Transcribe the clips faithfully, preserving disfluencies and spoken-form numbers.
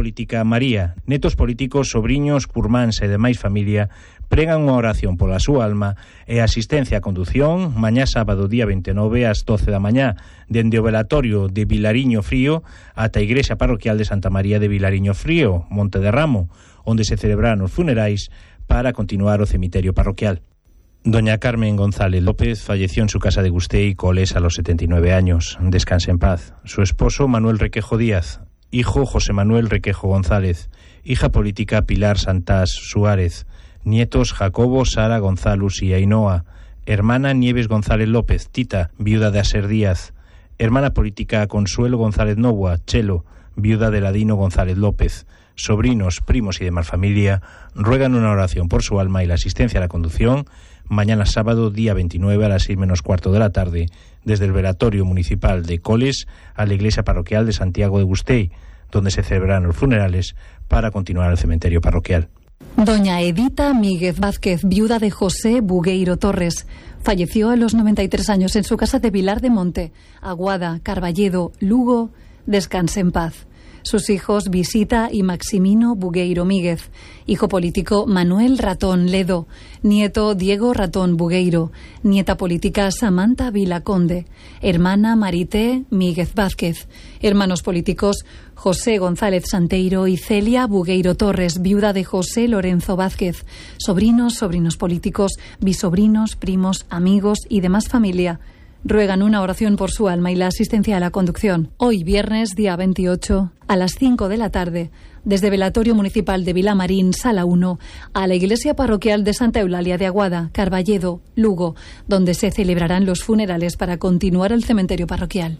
política María. Netos políticos, sobriños, curmáns e demais familia pregan unha oración pola súa alma e asistencia a condución mañá sábado día veintinueve ás doce da mañá dende o velatorio de Vilariño Frío ata a igrexa parroquial de Santa María de Vilariño Frío, Monte de Ramo, onde se celebran os funerais para continuar o cemiterio parroquial. Doña Carmen González López falleció en su casa de Gustei, Coles, a los setenta y nueve años. Descanse en paz. Su esposo, Manuel Requejo Díaz. Hijo, José Manuel Requejo González. Hija política, Pilar Santás Suárez. Nietos, Jacobo, Sara, González y Ainhoa. Hermana, Nieves González López, Tita, viuda de Aser Díaz. Hermana política, Consuelo González Novoa, Chelo, viuda de Ladino González López. Sobrinos, primos y demás familia ruegan una oración por su alma y la asistencia a la conducción mañana sábado día veintinueve a las seis menos cuarto de la tarde desde el velatorio municipal de Coles a la iglesia parroquial de Santiago de Gustei, donde se celebrarán los funerales para continuar el cementerio parroquial. Doña Edita Míguez Vázquez, viuda de José Bugueiro Torres, falleció a los noventa y tres años en su casa de Vilar de Monte, Aguada, Carballedo, Lugo. Descanse en paz. Sus hijos Visita y Maximino Bugueiro Míguez, hijo político Manuel Ratón Ledo, nieto Diego Ratón Bugueiro, nieta política Samantha Vilaconde, hermana Marité Míguez Vázquez, hermanos políticos José González Santeiro y Celia Bugueiro Torres, viuda de José Lorenzo Vázquez, sobrinos, sobrinos políticos, bisobrinos, primos, amigos y demás familia. Ruegan una oración por su alma y la asistencia a la conducción. Hoy, viernes, día veintiocho, a las cinco de la tarde, desde Velatorio Municipal de Vilamarín, Sala uno, a la Iglesia Parroquial de Santa Eulalia de Aguada, Carballedo, Lugo, donde se celebrarán los funerales para continuar el cementerio parroquial.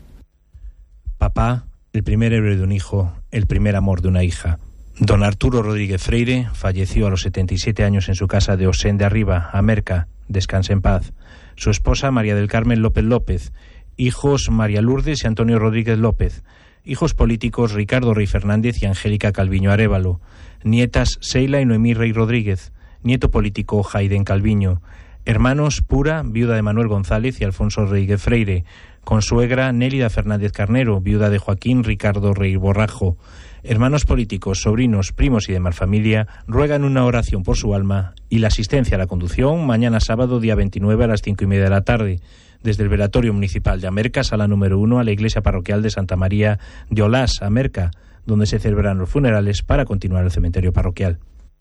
Papá, el primer héroe de un hijo, el primer amor de una hija. Don Arturo Rodríguez Freire falleció a los setenta y siete años en su casa de Osén de Arriba, Amerca. Descanse en paz. Su esposa, María del Carmen López López. Hijos, María Lourdes y Antonio Rodríguez López. Hijos políticos, Ricardo Rey Fernández y Angélica Calviño Arévalo. Nietas, Seila y Noemí Rey Rodríguez. Nieto político, Jaiden Calviño. Hermanos, Pura, viuda de Manuel González y Alfonso Rodríguez Freire. Consuegra, Nélida Fernández Carnero, viuda de Joaquín Ricardo Rey Borrajo. Hermanos políticos, sobrinos, primos y demás familia ruegan una oración por su alma y la asistencia a la conducción mañana sábado día veintinueve a las cinco y media de la tarde desde el velatorio municipal de Amerca, sala número uno, a la iglesia parroquial de Santa María de Olás, Amerca, donde se celebrarán los funerales para continuar el cementerio parroquial.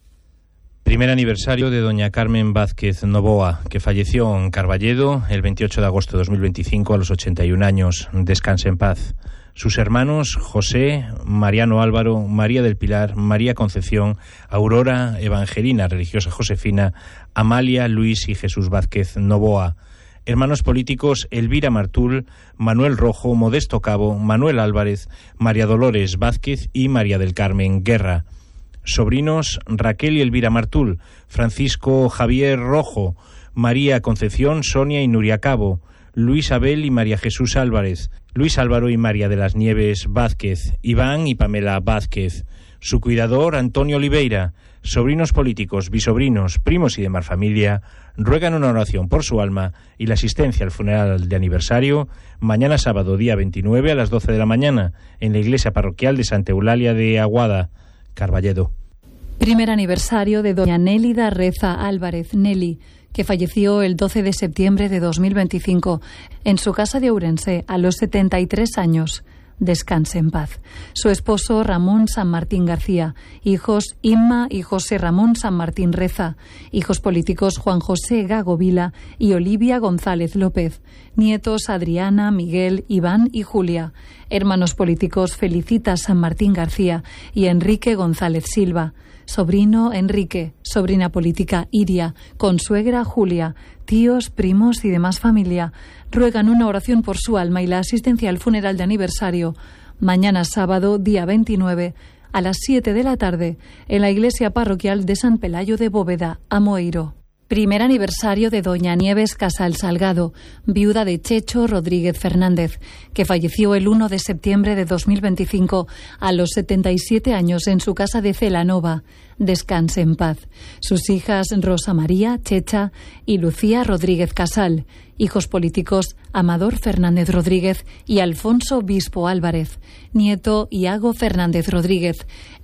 Primer aniversario de doña Carmen Vázquez Novoa, que falleció en Carballedo el veintiocho de agosto de dos mil veinticinco a los ochenta y un años. Descanse en paz. Sus hermanos José, Mariano Álvaro, María del Pilar, María Concepción, Aurora Evangelina Religiosa Josefina, Amalia, Luis y Jesús Vázquez Novoa. Hermanos políticos Elvira Martul, Manuel Rojo, Modesto Cabo, Manuel Álvarez, María Dolores Vázquez y María del Carmen Guerra. Sobrinos Raquel y Elvira Martul, Francisco Javier Rojo, María Concepción, Sonia y Nuria Cabo, Luis Abel y María Jesús Álvarez, Luis Álvaro y María de las Nieves Vázquez, Iván y Pamela Vázquez, su cuidador Antonio Oliveira. Sobrinos políticos, bisobrinos, primos y demás familia ruegan una oración por su alma y la asistencia al funeral de aniversario mañana sábado día veintinueve a las doce de la mañana en la iglesia parroquial de Santa Eulalia de Aguada, Carballedo. Primer aniversario de doña Nélida Reza Álvarez, Nelly, que falleció el doce de septiembre de dos mil veinticinco en su casa de Ourense a los setenta y tres años. Descanse en paz. Su esposo Ramón San Martín García, hijos Inma y José Ramón San Martín Reza, hijos políticos Juan José Gago Vila y Olivia González López, nietos Adriana, Miguel, Iván y Julia, hermanos políticos Felicita San Martín García y Enrique González Silva, sobrino Enrique, sobrina política Iria, consuegra Julia, tíos, primos y demás familia ruegan una oración por su alma y la asistencia al funeral de aniversario mañana sábado día veintinueve a las siete de la tarde en la iglesia parroquial de San Pelayo de Bóveda, Amoeiro. Primer aniversario de doña Nieves Casal Salgado, viuda de Checho Rodríguez Fernández, que falleció el uno de septiembre de dos mil veinticinco a los setenta y siete años en su casa de Celanova. Descanse en paz. Sus hijas Rosa María, Checha y Lucía Rodríguez Casal, hijos políticos Amador Fernández Rodríguez y Alfonso Bispo Álvarez, nieto Iago Fernández Rodríguez,